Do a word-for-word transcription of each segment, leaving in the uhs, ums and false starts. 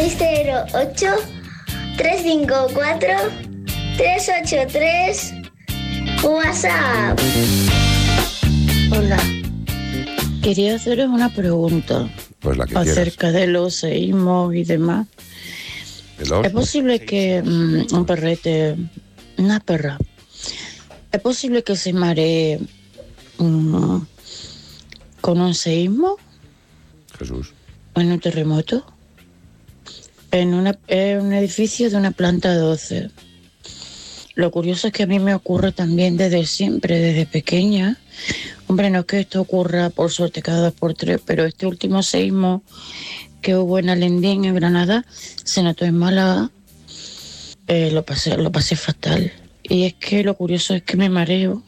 seis cero ocho, tres cinco cuatro, tres ocho tres. WhatsApp. Hola. Quería haceros una pregunta. Pues la que acerca quieras. de los seísmos y demás. ¿Es posible que um, un perrete, una perra, es posible que se maree um, con un seísmo? Jesús. ¿En un terremoto? En, una, en un edificio de una planta doce. Lo curioso es que a mí me ocurre también desde siempre, desde pequeña. Hombre, no es que esto ocurra por suerte cada dos por tres, pero este último seísmo que hubo en Alendín, en Granada, se notó en Málaga, eh, lo pasé, lo pasé fatal. Y es que lo curioso es que me mareo.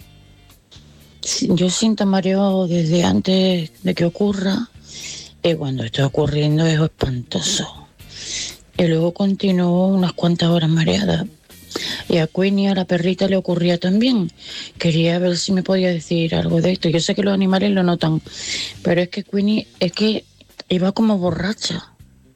Yo siento mareo desde antes de que ocurra, y cuando está ocurriendo es espantoso. Y luego continuó unas cuantas horas mareada. Y a Queenie, a la perrita, le ocurría también. Quería ver si me podía decir algo de esto. Yo sé que los animales lo notan, pero es que Queenie es que iba como borracha.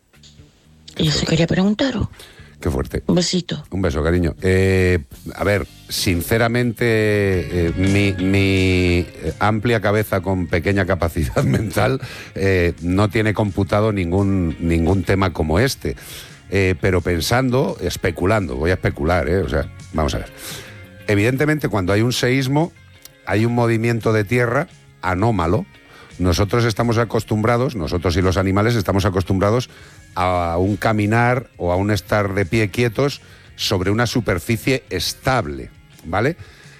Y eso quería preguntaros. Qué fuerte. Un besito. Un beso, cariño. Eh, a ver, sinceramente, eh, mi, mi amplia cabeza con pequeña capacidad mental eh, no tiene computado ningún, ningún tema como este. Eh, pero pensando, especulando, voy a especular, ¿eh? O sea, vamos a ver. Evidentemente, cuando hay un seísmo, hay un movimiento de tierra anómalo. Nosotros estamos acostumbrados, nosotros y los animales estamos acostumbrados a un caminar o a un estar de pie quietos sobre una superficie estable, ¿vale?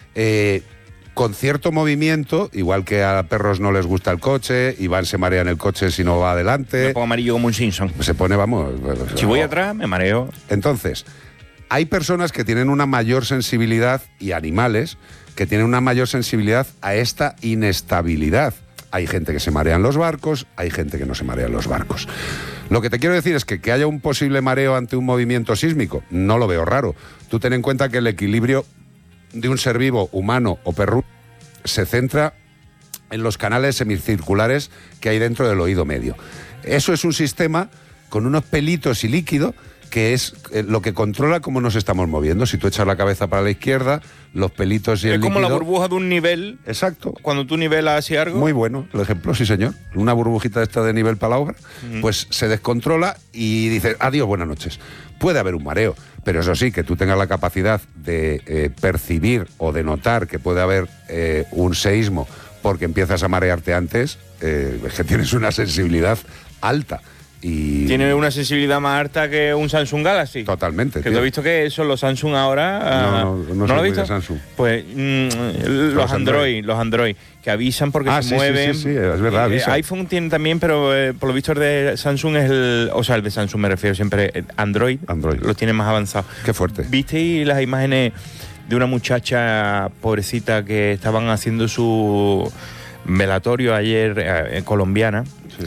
Eh, con cierto movimiento, igual que a perros no les gusta el coche, Iván se marea en el coche si no va adelante. Me pongo amarillo como un Simpson. Se pone, vamos... Si voy atrás, me mareo. Entonces, hay personas que tienen una mayor sensibilidad, y animales que tienen una mayor sensibilidad a esta inestabilidad. Hay gente que se marea en los barcos, hay gente que no se marea en los barcos. Lo que te quiero decir es que que haya un posible mareo ante un movimiento sísmico, no lo veo raro. Tú ten en cuenta que el equilibrio de un ser vivo, humano o perro, se centra en los canales semicirculares que hay dentro del oído medio. Eso es un sistema con unos pelitos y líquido que es lo que controla cómo nos estamos moviendo. Si tú echas la cabeza para la izquierda, los pelitos y el líquido... Es como la burbuja de un nivel. Exacto. Cuando tú nivelas así algo. Muy bueno el ejemplo, sí señor. Una burbujita esta de nivel para la obra, uh-huh. pues se descontrola y dice, adiós, buenas noches. Puede haber un mareo, pero eso sí, que tú tengas la capacidad de eh, percibir o de notar que puede haber eh, un seísmo porque empiezas a marearte antes, eh, es que tienes una sensibilidad alta. Y... Tiene una sensibilidad más alta que un Samsung Galaxy. Totalmente. Que tío. tú has visto que son los Samsung ahora. No, no, no, ¿no lo has visto? Samsung. Pues mmm, los, los Android, Android, los Android, que avisan porque ah, se sí, mueven. Sí, sí, sí, es verdad, avisa. Eh, iPhone tiene también, pero eh, por lo visto el de Samsung es el, o sea, el de Samsung me refiero siempre, Android, Android. lo tiene más avanzado. Qué fuerte. ¿Visteis las imágenes de una muchacha pobrecita que estaban haciendo su velatorio ayer, eh, colombiana? Sí.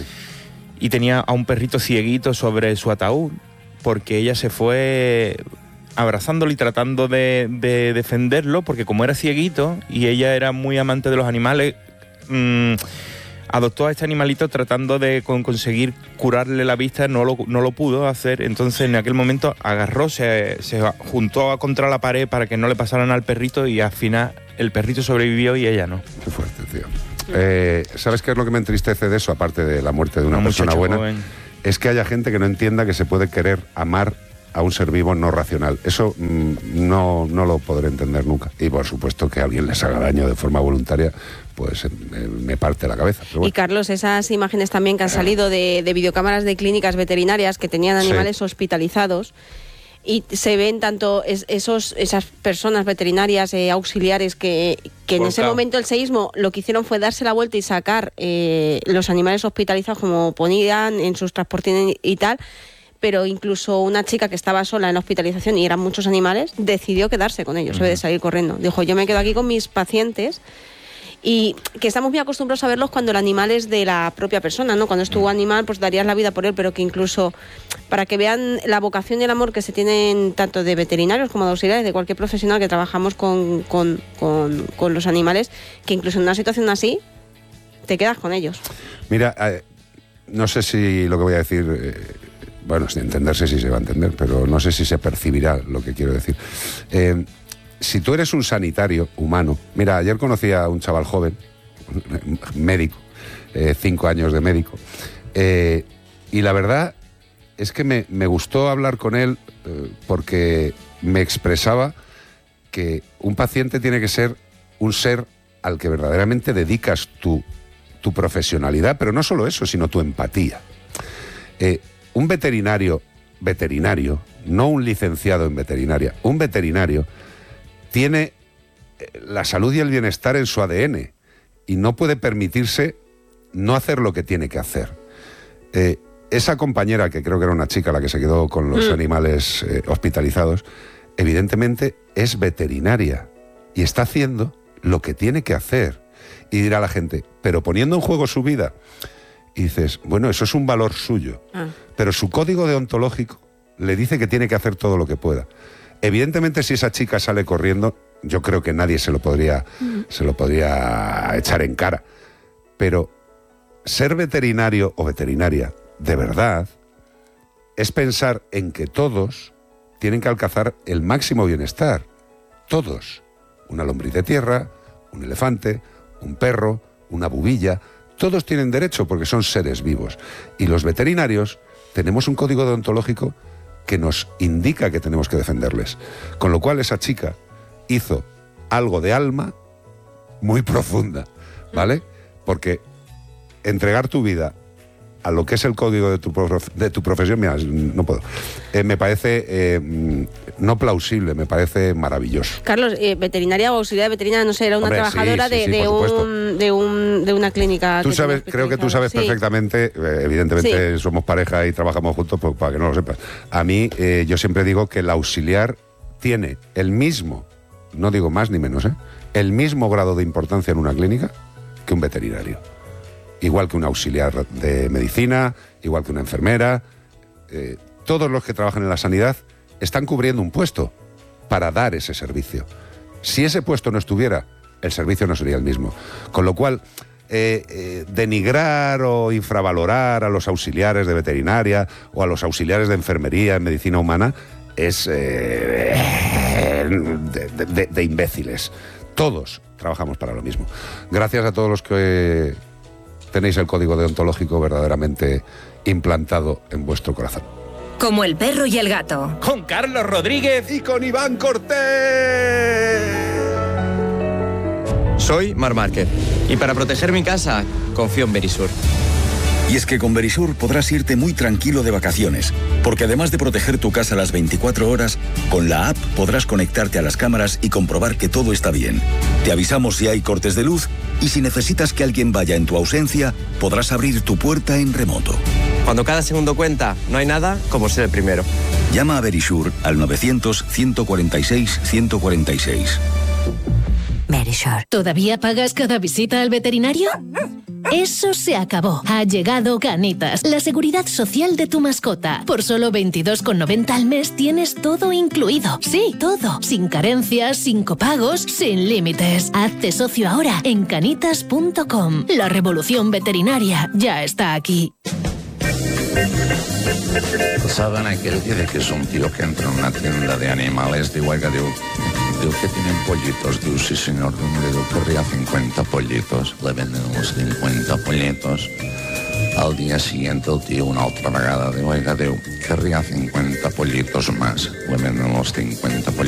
Y tenía a un perrito cieguito sobre su ataúd, porque ella se fue abrazándolo y tratando de, de defenderlo, porque como era cieguito y ella era muy amante de los animales, mmm, adoptó a este animalito tratando de con, conseguir curarle la vista, no lo, no lo pudo hacer, entonces en aquel momento agarró, se, se juntó contra la pared para que no le pasaran al perrito y al final el perrito sobrevivió y ella no. Qué fuerte, tío. Eh, ¿Sabes qué es lo que me entristece de eso, aparte de la muerte de una, una persona buena? Joven. Es que haya gente que no entienda que se puede querer amar a un ser vivo no racional. Eso mmm, no, no lo podré entender nunca. Y por supuesto que a alguien les haga daño de forma voluntaria, pues eh, me parte la cabeza. Pero bueno. Y Carlos, esas imágenes también que han salido de, de videocámaras de clínicas veterinarias que tenían animales sí. hospitalizados, y se ven tanto es, esos, esas personas veterinarias eh, auxiliares que, que en ese momento el seísmo lo que hicieron fue darse la vuelta y sacar eh, los animales hospitalizados como ponían en sus transportines y tal, pero incluso una chica que estaba sola en la hospitalización y eran muchos animales, decidió quedarse con ellos, uh-huh. en vez de salir corriendo. Dijo, yo me quedo aquí con mis pacientes. Y que estamos muy acostumbrados a verlos cuando el animal es de la propia persona, ¿no? Cuando es tu animal, pues darías la vida por él, pero que incluso para que vean la vocación y el amor que se tienen tanto de veterinarios como de auxiliares, de cualquier profesional que trabajamos con, con, con, con los animales, que incluso en una situación así te quedas con ellos. Mira, eh, no sé si lo que voy a decir... Eh, bueno, entenderse sí se va a entender, pero no sé si se percibirá lo que quiero decir. Eh, si tú eres un sanitario humano, mira, ayer conocí a un chaval joven, médico, eh, cinco años de médico, eh, y la verdad es que me, me gustó hablar con él eh, porque me expresaba que un paciente tiene que ser un ser al que verdaderamente dedicas tu, tu profesionalidad, pero no solo eso, sino tu empatía. Eh, un veterinario, veterinario, no un licenciado en veterinaria, un veterinario tiene la salud y el bienestar en su A D N y no puede permitirse no hacer lo que tiene que hacer. Eh, esa compañera, que creo que era una chica la que se quedó con los mm. animales eh, hospitalizados, evidentemente es veterinaria y está haciendo lo que tiene que hacer. Y dirá la gente, pero poniendo en juego su vida. Y dices, bueno, eso es un valor suyo, ah. pero su código deontológico le dice que tiene que hacer todo lo que pueda. Evidentemente, si esa chica sale corriendo, yo creo que nadie se lo podría, mm. se lo podría echar en cara. Pero ser veterinario o veterinaria, de verdad, es pensar en que todos tienen que alcanzar el máximo bienestar. Todos. Una lombriz de tierra, un elefante, un perro, una bubilla. Todos tienen derecho porque son seres vivos. Y los veterinarios tenemos un código deontológico que nos indica que tenemos que defenderles. Con lo cual esa chica hizo algo de alma muy profunda, ¿vale? Porque entregar tu vida a lo que es el código de tu, prof, de tu profesión, mira, no puedo. Eh, me parece eh, no plausible, me parece maravilloso. Carlos, eh, veterinaria o auxiliar veterinaria, no sé, era una Hombre, trabajadora sí, sí, de, sí, de, un, de, un, de una clínica. Tú sabes, creo que tú sabes sí. perfectamente, eh, evidentemente sí. somos pareja y trabajamos juntos, pues para que no lo sepas. A mí, eh, yo siempre digo que el auxiliar tiene el mismo, no digo más ni menos, ¿eh? el mismo grado de importancia en una clínica que un veterinario. Igual que un auxiliar de medicina, igual que una enfermera. Eh, todos los que trabajan en la sanidad están cubriendo un puesto para dar ese servicio. Si ese puesto no estuviera, el servicio no sería el mismo. Con lo cual, eh, eh, denigrar o infravalorar a los auxiliares de veterinaria o a los auxiliares de enfermería en medicina humana es eh, de, de, de imbéciles. Todos trabajamos para lo mismo. Gracias a todos los que tenéis el código deontológico verdaderamente implantado en vuestro corazón. Como el perro y el gato. Con Carlos Rodríguez y con Iván Cortés. Soy Mar Márquez y para proteger mi casa confío en Verisur. Y es que con Verisur podrás irte muy tranquilo de vacaciones, porque además de proteger tu casa las veinticuatro horas, con la app podrás conectarte a las cámaras y comprobar que todo está bien. Te avisamos si hay cortes de luz y si necesitas que alguien vaya en tu ausencia, podrás abrir tu puerta en remoto. Cuando cada segundo cuenta, no hay nada como ser el primero. Llama a Verisur al novecientos, ciento cuarenta y seis, ciento cuarenta y seis. Verisur. ¿Todavía pagas cada visita al veterinario? Eso se acabó. Ha llegado Canitas, la seguridad social de tu mascota. Por solo veintidós con noventa al mes tienes todo incluido. Sí, todo. Sin carencias, sin copagos, sin límites. Hazte socio ahora en canitas punto com. La revolución veterinaria ya está aquí. ¿Saben aquel que de que es un tío que entra en una tienda de animales? Digo, oiga, digo, digo que tienen pollitos. Digo, sí señor, digo, querría cincuenta pollitos. Le venden los cincuenta pollitos. Al día siguiente el tío una otra vegada. Digo, oiga, digo, querría cincuenta pollitos más. Le venden los cincuenta pollitos.